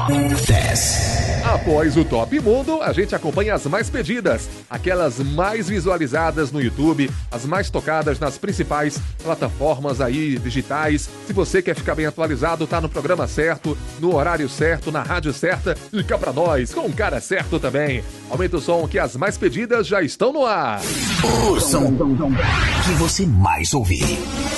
Top 10. Após o Top Mundo, a gente acompanha as mais pedidas, aquelas mais visualizadas no YouTube, as mais tocadas nas principais plataformas aí digitais. Se você quer ficar bem atualizado, tá no programa certo, no horário certo, na rádio certa, fica pra nós, com o cara certo também. Aumenta o som que as mais pedidas já estão no ar. O som que você mais ouvir.